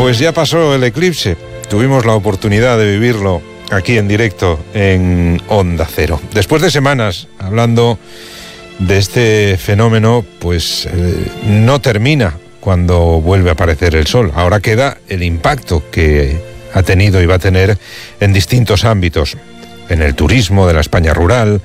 Pues ya pasó el eclipse. Tuvimos la oportunidad de vivirlo aquí en directo en Onda Cero. Después de semanas hablando de este fenómeno, pues no termina cuando vuelve a aparecer el sol. Ahora queda el impacto que ha tenido y va a tener en distintos ámbitos. En el turismo de la España rural,